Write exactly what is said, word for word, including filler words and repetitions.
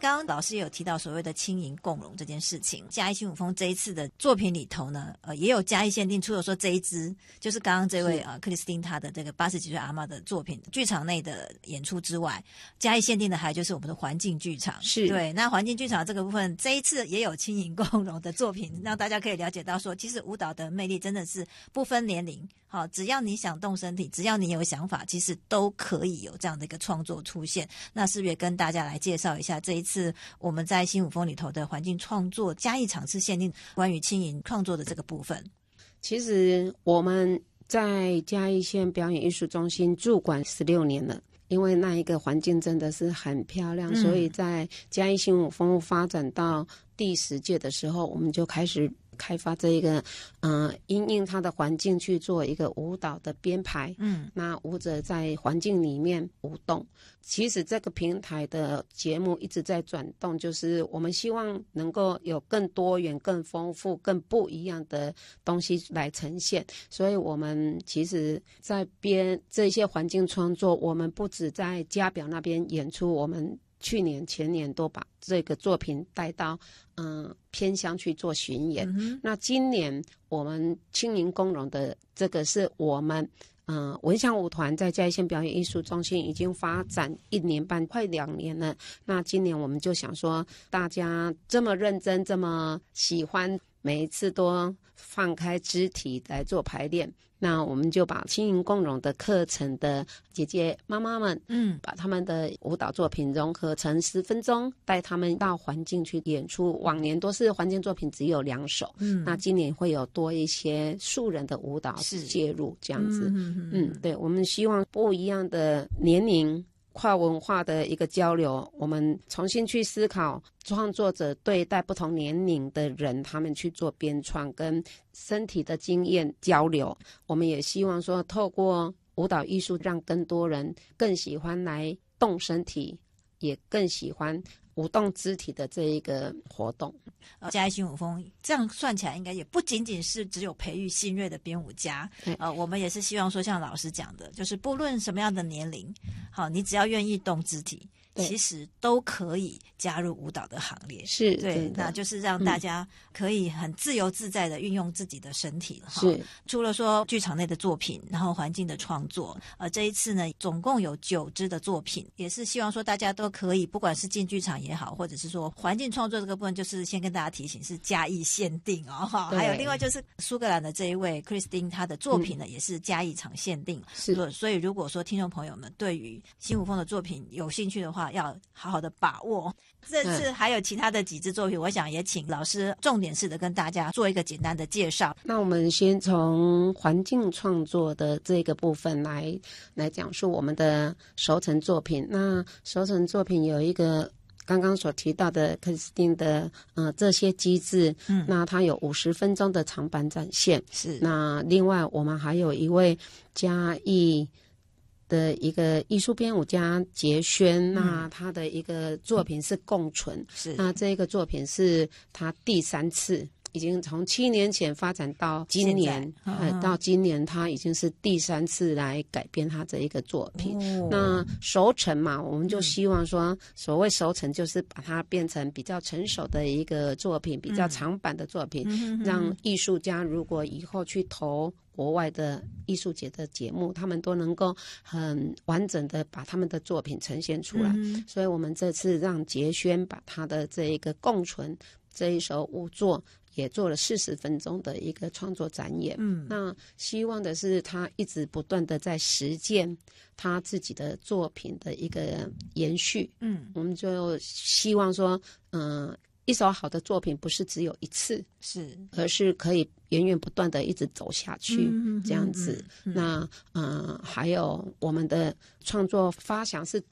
刚刚老师也有提到所谓的轻盈共融这件事情，嘉义新舞风这一次的作品里头呢，呃，也有嘉义限定，除了说这一支就是刚刚这位呃克里斯汀她的这个八十几岁阿嬷的作品剧场内的演出之外，嘉义限定的还就是我们的环境剧场。 是对，那环境剧场这个部分这一次也有轻盈共融的作品，让大家可以了解到说，其实舞蹈的魅力真的是不分年龄，好，只要你想动身体，只要你有想法，其实都可以有这样的一个创作出现。那是不是也跟大家来介绍一下这一次我们在新舞风里头的环境创作嘉义场次限定关于轻盈创作的这个部分？ 其实我们在嘉义县表演艺术中心驻馆十六年了，因为那一个环境真的是很漂亮，嗯、所以在嘉义新舞风发展到第十届的时候，我们就开始开发这一个，呃，因应它的环境去做一个舞蹈的编排。嗯，那舞者在环境里面舞动。其实这个平台的节目一直在转动，就是我们希望能够有更多元、更丰富、更不一样的东西来呈现。所以我们其实在编这些环境创作，我们不止在嘉表那边演出，我们去年前年都把这个作品带到嗯、呃、偏乡去做巡演。嗯、那今年我们轻盈共融的这个是我们嗯、呃文祥舞团在嘉义县表演艺术中心已经发展一年半快两年了。那今年我们就想说，大家这么认真这么喜欢，每一次都放开肢体来做排练，那我们就把轻盈共融的课程的姐姐妈妈们，嗯，把他们的舞蹈作品融合成十分钟，带他们到环境去演出。往年都是环境作品只有两首，嗯，那今年会有多一些素人的舞蹈介入，这样子，嗯嗯嗯，对，我们希望不一样的年龄。跨文化的一个交流，我们重新去思考创作者对待不同年龄的人，他们去做编创跟身体的经验交流。我们也希望说，透过舞蹈艺术，让更多人更喜欢来动身体，也更喜欢舞动肢体的这一个活动。 呃，嘉义新舞风这样算起来，应该也不仅仅是只有培育新锐的编舞家。呃，我们也是希望说，像老师讲的，就是不论什么样的年龄，好，你只要愿意动肢体，其实都可以加入舞蹈的行列。 是， 对，那就是让大家可以很自由自在的运用自己的身体。 是， 除了说剧场内的作品，然后环境的创作，呃，这一次呢，总共有九支的作品，也是希望说大家都可以，不管是进剧场也好，或者是说环境创作这个部分，就是先跟大家提醒是嘉义限定哦。还有另外就是苏格兰的这一位 Christine， 她的作品呢、嗯、也是嘉义场限定。是，所以如果说听众朋友们对于新舞风的作品有兴趣的话，要好好的把握。这次还有其他的几支作品，我想也请老师重点式的跟大家做一个简单的介绍。 那我们先从环境创作的这个部分来来讲述我们的熟成作品。那熟成作品有一个刚刚所提到的克里斯汀的呃这些机制，嗯，那它有五十分钟的长版展现。是，那另外我们还有一位嘉义的一个艺术编舞家杰轩、嗯、那他的一个作品是共存，是，那这个作品是他第三次，已经从七年前发展到今年，嗯、呃，到今年他已经是第三次来改编他这一个作品。哦、那熟成嘛，我们就希望说，所谓熟成就是把它变成比较成熟的一个作品，比较长版的作品，嗯、让艺术家如果以后去投国外的艺术节的节目，他们都能够很完整的把他们的作品呈现出来。嗯、所以我们这次让杰轩把他的这一个共存这一首舞作也做了四十分钟的一个创作展演。嗯，那希望的是他一直不断的在实践他自己的作品的一个延续。嗯，我们就希望说，嗯、呃，一首好的作品不是只有一次，是，而是可以源源不断的一直走下去，嗯、这样子。嗯、那呃，还有我们的创作发想是